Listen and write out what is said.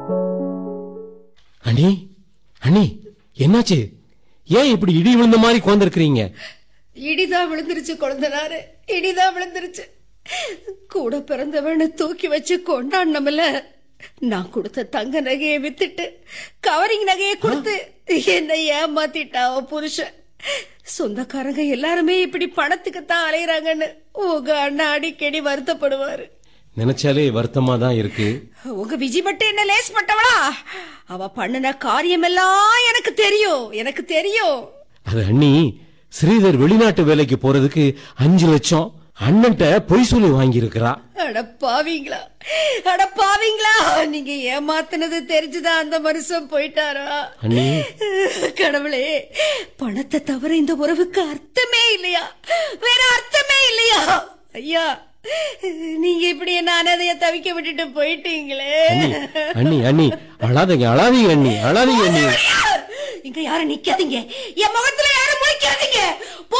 அண்ணி அண்ணி என்னாச்சு? ஏன் இப்படி இடி விழுந்த மாதிரி கோந்திருக்கிறீங்க? இடிதான் விழுந்துருச்சு கொழுந்தனாரு, இடிதான் விழுந்துருச்சு. கூட பிறந்தவன்னு தூக்கி வச்சு கொண்டாடணும்ல. நான் கொடுத்த தங்க நகையை வித்துட்டு கவரிங் நகையை கொடுத்து என்னை ஏமாத்திட்டா புருஷன். சொந்தக்காரங்க எல்லாருமே இப்படி பணத்துக்குத்தான் அலையறாங்கன்னு உங்க அண்ணா அடிக்கடி வருத்தப்படுவாரு. நினைச்சாலே வருத்தமா தான் இருக்கு. உங்க விஜி மட்டும் என்ன லேஸ் பட்டவளா? அவ பண்ணுன காரியம் எல்லாம் எனக்கு தெரியும், எனக்கு தெரியும். அது அண்ணி, ஸ்ரீதர் வெளிநாட்டு வேலைக்கு போறதுக்கு 5 லட்சம் அண்ணன்ட்ட பொய் சொல்லி வாங்கி இருக்கிறா. அடப்பாவீங்களா, அடப்பாவீங்களா, நீங்க ஏமாத்தினது தெரிஞ்சுதான் அந்த மனுஷன் போயிட்டாரா? கடவுளே, பணத்தை தவிர இந்த உறவுக்கு அர்த்தமே இல்லையா? வேற அர்த்தமே இல்லையா? ஐயா, நீங்க இப்படி என்ன அனாதைய தவிக்க விட்டுட்டு போயிட்டீங்களே. அண்ணி அண்ணி அழாதீங்க, அழாதீங்க அண்ணி, அழாதீங்க அண்ணி. இங்க யாரும் நிக்காதீங்க, என் முகத்துல யாரும் முழிக்காதீங்க.